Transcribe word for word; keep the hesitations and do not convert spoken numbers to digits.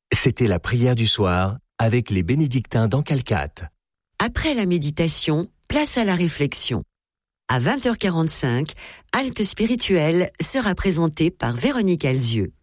C'était la prière du soir avec les bénédictins d'Ancalcat. Après la méditation, place à la réflexion. À vingt heures quarante-cinq, Halte spirituelle sera présentée par Véronique Alzieux.